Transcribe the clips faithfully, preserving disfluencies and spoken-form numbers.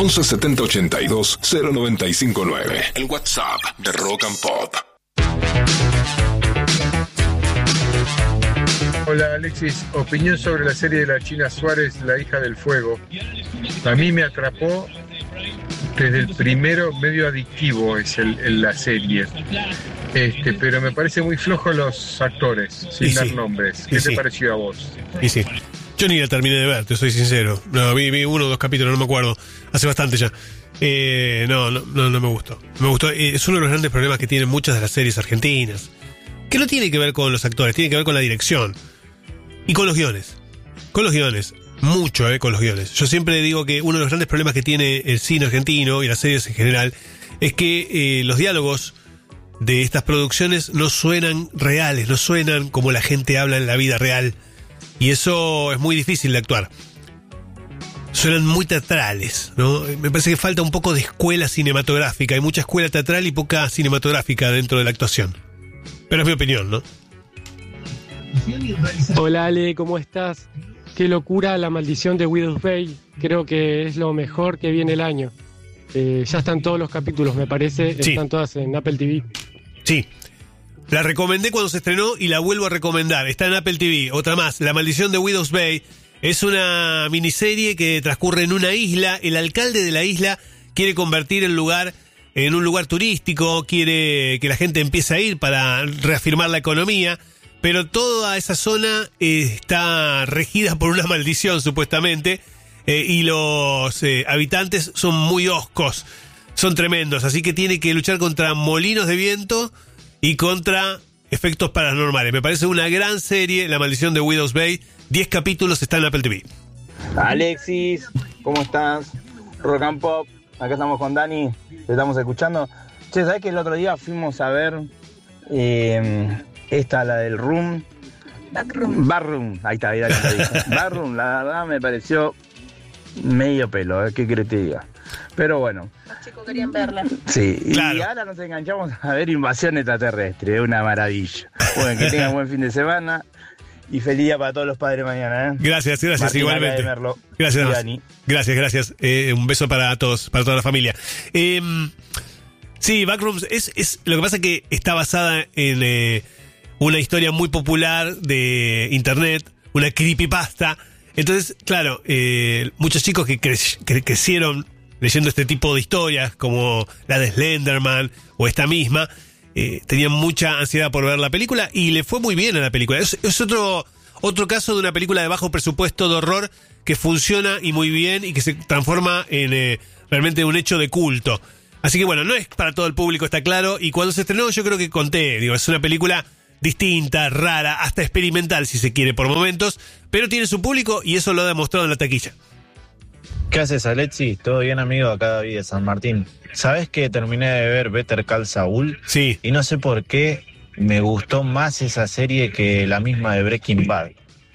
once setenta ochenta y dos cero noventa y cinco nueve. El WhatsApp de Rock and Pop. Hola Alexis, opinión sobre la serie de la China Suárez, La hija del fuego. A mí me atrapó desde el primero, medio adictivo es el, el, la serie. Este, pero me parece muy flojo los actores, sin y dar sí. nombres. ¿Qué y te sí. pareció a vos? Y sí. Yo ni la terminé de ver, te soy sincero. No, vi, vi uno o dos capítulos, no me acuerdo. Hace bastante ya. Eh, no, no, no, no me gustó. Me gustó. Eh, es uno de los grandes problemas que tienen muchas de las series argentinas. Que no tiene que ver con los actores, tiene que ver con la dirección. Y con los guiones. Con los guiones. Mucho, eh, con los guiones. Yo siempre digo que uno de los grandes problemas que tiene el cine argentino y las series en general es que eh, los diálogos de estas producciones no suenan reales, no suenan como la gente habla en la vida real. Y eso es muy difícil de actuar. Suenan muy teatrales, ¿no? Me parece que falta un poco de escuela cinematográfica. Hay mucha escuela teatral y poca cinematográfica dentro de la actuación. Pero es mi opinión, ¿no? Hola Ale, ¿cómo estás? Qué locura La maldición de Widow's Bay. Creo que es lo mejor que viene el año. Eh, ya están todos los capítulos, me parece. Sí. Están todas en Apple T V. Sí. La recomendé cuando se estrenó y la vuelvo a recomendar. Está en Apple T V. Otra más, La maldición de Widow's Bay. Es una miniserie que transcurre en una isla. El alcalde de la isla quiere convertir el lugar en un lugar turístico. Quiere que la gente empiece a ir para reafirmar la economía. Pero toda esa zona eh, está regida por una maldición, supuestamente. Eh, y los eh, habitantes son muy hoscos. Son tremendos. Así que tiene que luchar contra molinos de viento y contra efectos paranormales. Me parece una gran serie, La maldición de Widow's Bay. Diez capítulos, está en Apple T V. Alexis, ¿cómo estás? Rock and Pop, acá estamos con Dani, te estamos escuchando. Che, ¿sabés que el otro día fuimos a ver eh, esta, la del Room? Backroom. Backroom, ahí está, ahí está, ahí está. Backroom, la verdad me pareció medio pelo, ¿eh? ¿Qué crees que te diga? Pero bueno. Los chicos querían verla. Sí, Claro. Y ahora nos enganchamos a ver Invasión Extraterrestre, es una maravilla. Bueno, que tengan buen fin de semana y feliz día para todos los padres mañana, ¿eh? Gracias, gracias, Martín, igualmente. acá de Merlo. Gracias, Y Dani. gracias, gracias. Eh, un beso para todos, para toda la familia. Eh, sí, Backrooms es, es lo que pasa es que está basada en eh, una historia muy popular de internet, una creepypasta. Entonces, claro, eh, muchos chicos que, cre- que crecieron leyendo este tipo de historias, como la de Slenderman o esta misma, eh, tenían mucha ansiedad por ver la película y le fue muy bien a la película. Es, es otro, otro caso de una película de bajo presupuesto de horror que funciona y muy bien y que se transforma en eh, realmente un hecho de culto. Así que bueno, no es para todo el público, está claro, y cuando se estrenó yo creo que conté, digo, es una película distinta, rara, hasta experimental si se quiere por momentos, pero tiene su público y eso lo ha demostrado en la taquilla. ¿Qué haces, Alexis? ¿Todo bien, amigo? Acá David de San Martín. ¿Sabés que terminé de ver Better Call Saul? Sí. Y no sé por qué me gustó más esa serie que la misma de Breaking Bad.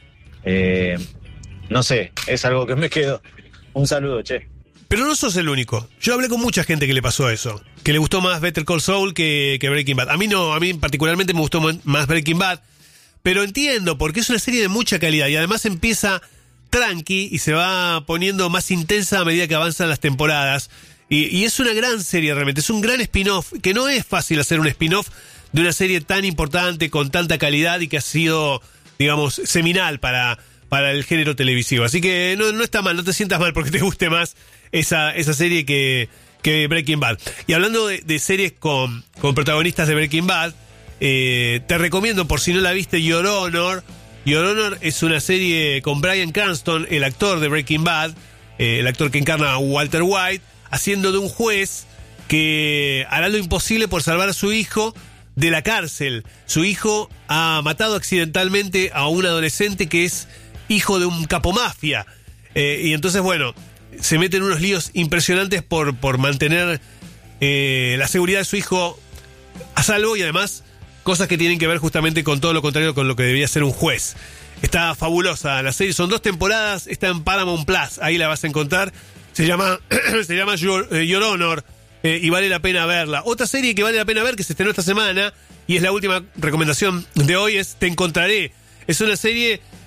Eh, no sé, es algo que me quedó. Un saludo, che. Pero no sos el único. Yo hablé con mucha gente que le pasó eso. Que le gustó más Better Call Saul que, que Breaking Bad. A mí no, a mí particularmente me gustó más Breaking Bad. Pero entiendo, porque es una serie de mucha calidad. Y además empieza tranqui y se va poniendo más intensa a medida que avanzan las temporadas. Y, y es una gran serie realmente. Es un gran spin-off. Que no es fácil hacer un spin-off de una serie tan importante, con tanta calidad y que ha sido, digamos, seminal para, para el género televisivo. Así que no, no está mal, no te sientas mal porque te guste más esa, esa serie que, que Breaking Bad. Y hablando de, de series con, con protagonistas de Breaking Bad, eh, te recomiendo, por si no la viste, Your Honor. Your Honor es una serie con Bryan Cranston, el actor de Breaking Bad, eh, el actor que encarna a Walter White, haciendo de un juez que hará lo imposible por salvar a su hijo de la cárcel. Su hijo ha matado accidentalmente a un adolescente que es hijo de un capomafia. Eh, y entonces, bueno, se mete en unos líos impresionantes por, por mantener eh, la seguridad de su hijo a salvo y además cosas que tienen que ver justamente con todo lo contrario con lo que debería ser un juez. Está fabulosa la serie, son dos temporadas, está en Paramount Plus, ahí la vas a encontrar. Se llama, se llama Your, eh, Your Honor eh, y vale la pena verla. Otra serie que vale la pena ver que se estrenó esta semana y es la última recomendación de hoy es Te Encontraré. Es una serie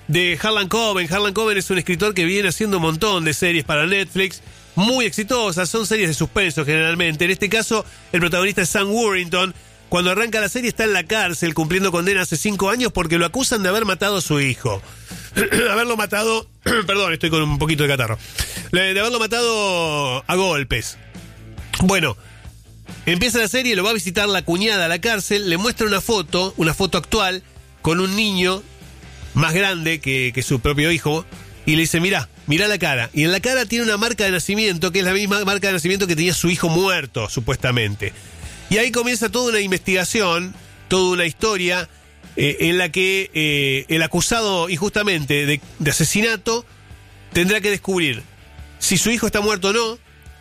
de Harlan Coben. Harlan Coben es un escritor que viene haciendo un montón de series para Netflix, muy exitosas, son series de suspenso generalmente. En este caso, el protagonista es Sam Worthington. Cuando arranca la serie está en la cárcel cumpliendo condena hace cinco años porque lo acusan de haber matado a su hijo. Haberlo matado, perdón, estoy con un poquito de catarro. De haberlo matado a golpes. Bueno, empieza la serie, lo va a visitar la cuñada a la cárcel, le muestra una foto, una foto actual, con un niño más grande que, que su propio hijo, y le dice, mirá, mirá la cara. Y en la cara tiene una marca de nacimiento, que es la misma marca de nacimiento que tenía su hijo muerto, supuestamente. Y ahí comienza toda una investigación, toda una historia eh, en la que eh, el acusado injustamente de, de asesinato tendrá que descubrir si su hijo está muerto o no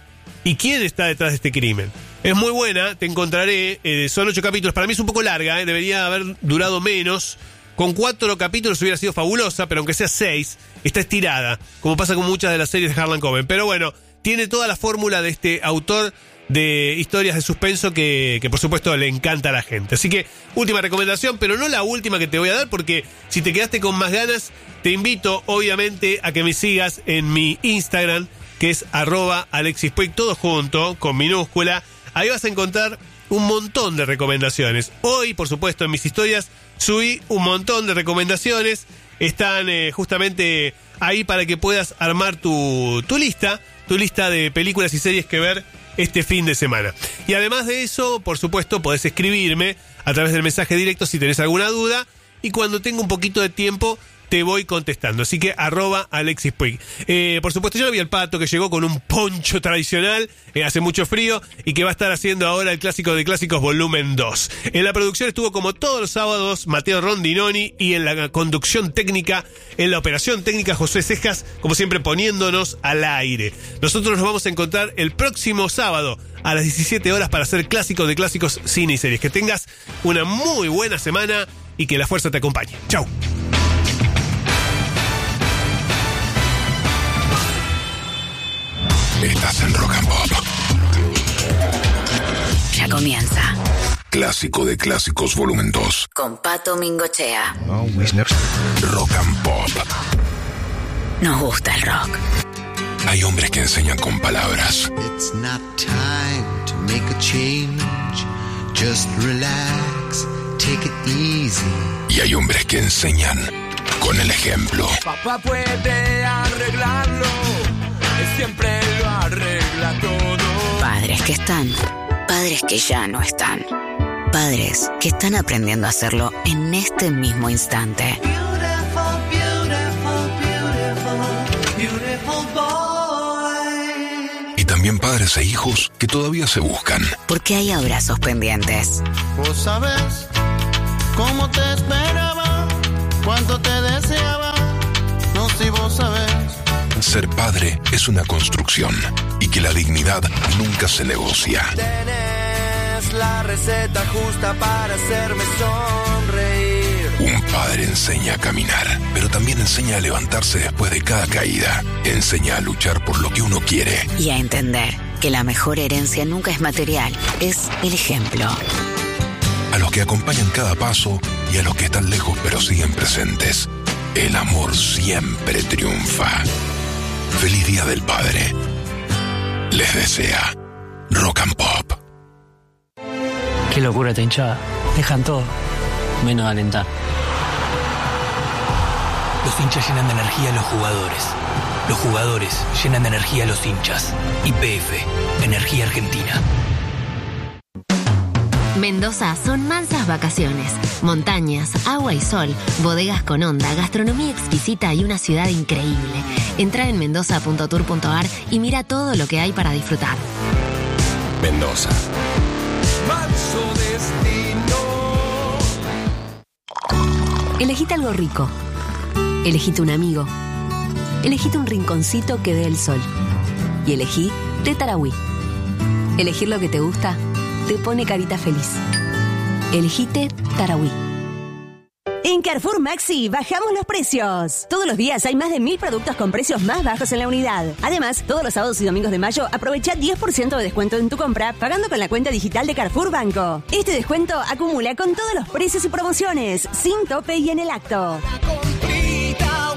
y quién está detrás de este crimen. Es muy buena, te encontraré, eh, son ocho capítulos, para mí es un poco larga, eh, debería haber durado menos. Con cuatro capítulos hubiera sido fabulosa, pero aunque sea seis, está estirada, como pasa con muchas de las series de Harlan Coben. Pero bueno, tiene toda la fórmula de este autor de historias de suspenso que, que por supuesto le encanta a la gente. Así que última recomendación, pero no la última que te voy a dar, porque si te quedaste con más ganas, te invito obviamente a que me sigas en mi Instagram, que es arroba alexispuig, todo junto, con minúscula. Ahí vas a encontrar un montón de recomendaciones. Hoy, por supuesto, en mis historias subí un montón de recomendaciones. Están eh, justamente ahí para que puedas armar tu, tu lista, tu lista de películas y series que ver este fin de semana. Y además de eso, por supuesto, podés escribirme a través del mensaje directo si tenés alguna duda, y cuando tenga un poquito de tiempo te voy contestando. Así que arroba Alexis Puig. Eh, por supuesto, yo lo vi al Pato, que llegó con un poncho tradicional, eh, hace mucho frío, y que va a estar haciendo ahora el Clásico de Clásicos volumen dos. En la producción estuvo, como todos los sábados, Mateo Rondinoni, y en la conducción técnica, en la operación técnica, José Cejas, como siempre poniéndonos al aire. Nosotros nos vamos a encontrar el próximo sábado a las diecisiete horas para hacer Clásicos de Clásicos, cine y series. Que tengas una muy buena semana y que la fuerza te acompañe. Chau. Estás en Rock and Pop. Ya comienza. Clásico de Clásicos volumen dos. Con Pato Mingochea. Rock and Pop. Nos gusta el rock. Hay hombres que enseñan con palabras. It's not time to make a change. Just relax, take it easy. Y hay hombres que enseñan con el ejemplo. Papá puede arreglarlo. Siempre lo arregla todo. Padres que están, padres que ya no están. Padres que están aprendiendo a hacerlo en este mismo instante. Beautiful, beautiful, beautiful, beautiful boy. Y también padres e hijos que todavía se buscan. Porque hay abrazos pendientes. Vos sabés cómo te esperaba, cuánto te deseaba. No, si vos sabés. Ser padre es una construcción y que la dignidad nunca se negocia. Tenés la receta justa para hacerme sonreír. Un padre enseña a caminar, pero también enseña a levantarse después de cada caída. Enseña a luchar por lo que uno quiere. Y a entender que la mejor herencia nunca es material, es el ejemplo. A los que acompañan cada paso y a los que están lejos pero siguen presentes. El amor siempre triunfa. Feliz Día del Padre. Les desea Rock and Pop. Qué locura esta hinchada. Dejan todo, menos de alentar. Los hinchas llenan de energía a los jugadores. Los jugadores llenan de energía a los hinchas. Y P F, Energía Argentina. Mendoza son mansas vacaciones, montañas, agua y sol, bodegas con onda, gastronomía exquisita y una ciudad increíble. Entra en mendoza punto tour punto a r y mira todo lo que hay para disfrutar. Mendoza. Manso destino. Elegite algo rico. Elegite un amigo. Elegite un rinconcito que dé el sol. Y elegí Té Tarahui. Elegir lo que te gusta te pone carita feliz. Elegite Tarahui. En Carrefour Maxi bajamos los precios. Todos los días hay más de mil productos con precios más bajos en la unidad. Además, todos los sábados y domingos de mayo aprovecha diez por ciento de descuento en tu compra pagando con la cuenta digital de Carrefour Banco. Este descuento acumula con todos los precios y promociones, sin tope y en el acto. Comprita.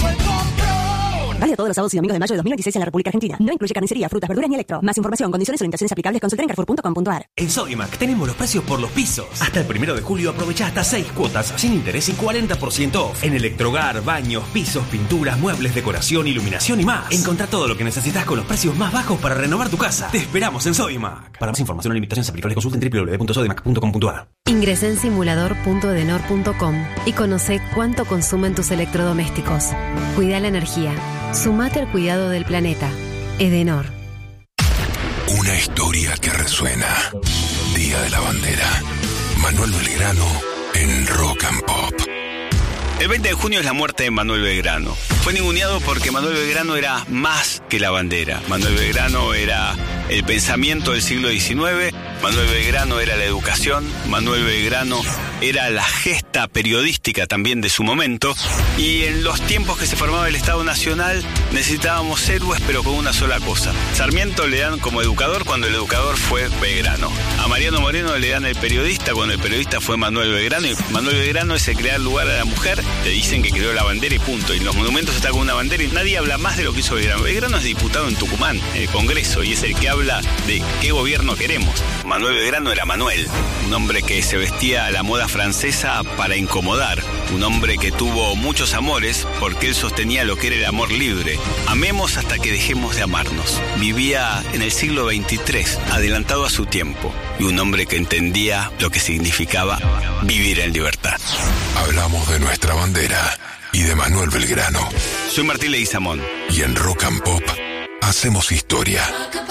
Válido todos los sábados y domingos de mayo de dos mil veintiséis en la República Argentina. No incluye carnicería, frutas, verduras ni electro. Más información, condiciones y orientaciones aplicables, consulta en carrefour punto com punto a r. En Sodimac tenemos los precios por los pisos. Hasta el primero de julio aprovecha hasta seis cuotas sin interés y cuarenta por ciento off. En electrohogar, baños, pisos, pinturas, muebles, decoración, iluminación y más. Encontrá todo lo que necesitas con los precios más bajos para renovar tu casa. Te esperamos en Sodimac. Para más información o limitaciones aplicables consulta en w w w punto sodimac punto com punto a r. Ingresá en simulador punto edenor punto com y conoce cuánto consumen tus electrodomésticos. Cuida la energía. Sumate al cuidado del planeta. Edenor. Una historia que resuena. Día de la Bandera. Manuel Belgrano en Rock and Pop. El veinte de junio es la muerte de Manuel Belgrano. Fue ninguneado porque Manuel Belgrano era más que la bandera. Manuel Belgrano era el pensamiento del siglo diecinueve. Manuel Belgrano era la educación. Manuel Belgrano era la gesta periodística también de su momento. Y en los tiempos que se formaba el Estado Nacional necesitábamos héroes, pero con una sola cosa. Sarmiento le dan como educador cuando el educador fue Belgrano. A Mariano Moreno le dan el periodista cuando el periodista fue Manuel Belgrano. Y Manuel Belgrano es el crear lugar a la mujer. Le dicen que creó la bandera y punto. Y en los monumentos está con una bandera y nadie habla más de lo que hizo Belgrano. Belgrano es diputado en Tucumán, en el Congreso, y es el que habla de qué gobierno queremos. Manuel Belgrano era Manuel, un hombre que se vestía a la moda francesa para incomodar, un hombre que tuvo muchos amores porque él sostenía lo que era el amor libre. Amemos hasta que dejemos de amarnos. Vivía en el siglo veintitrés, adelantado a su tiempo, y un hombre que entendía lo que significaba vivir en libertad. Hablamos de nuestra bandera y de Manuel Belgrano. Soy Martín Leguizamón. Y en Rock and Pop hacemos historia.